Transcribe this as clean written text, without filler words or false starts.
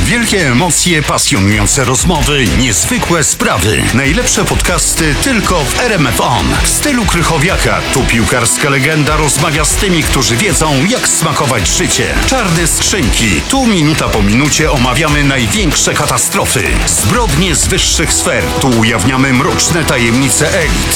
Wielkie emocje, pasjonujące rozmowy, niezwykłe sprawy. Najlepsze podcasty tylko w RMF On. W stylu Krychowiaka. Tu piłkarska legenda rozmawia z tymi, którzy wiedzą, jak smakować życie. Czarne skrzynki. Tu minuta po minucie omawiamy największe katastrofy. Zbrodnie z wyższych sfer. Tu ujawniamy mroczne tajemnice elit.